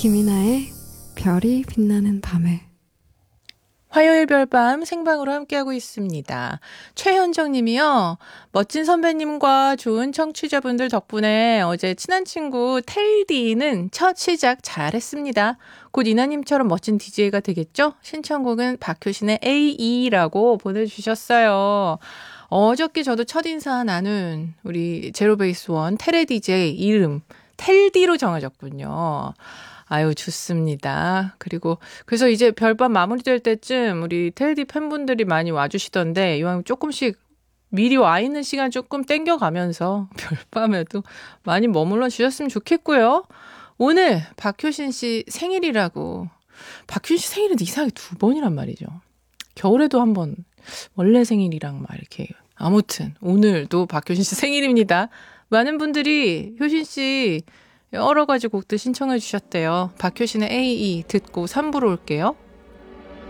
김이나의 별이 빛나는 밤에. 화요일 별밤 생방으로 함께하고 있습니다. 최현정 님이요. 멋진 선배님과 좋은 청취자분들 덕분에 어제 친한 친구 텔디는 첫 시작 잘했습니다. 곧 이나님처럼 멋진 DJ가 되겠죠? 신청곡은 박효신의 AE라고 보내주셨어요. 어저께 저도 첫인사 나눈 우리 제로베이스원 테레 DJ 이름 텔디로 정해졌군요. 아유, 좋습니다. 그리고, 그래서 이제 별밤 마무리될 때쯤 우리 텔디 팬분들이 많이 와주시던데, 이왕 조금씩 미리 와 있는 시간 조금 땡겨가면서 별밤에도 많이 머물러 주셨으면 좋겠고요. 오늘 박효신 씨 생일이라고. 박효신 씨 생일은 이상하게 2번이란 말이죠. 겨울에도 한 번, 원래 생일이랑 막 이렇게. 아무튼, 오늘도 박효신 씨 생일입니다. 많은 분들이 효신 씨 여러 가지 곡들 신청해 주셨대요. 박효신의 AE 듣고 3부로 올게요.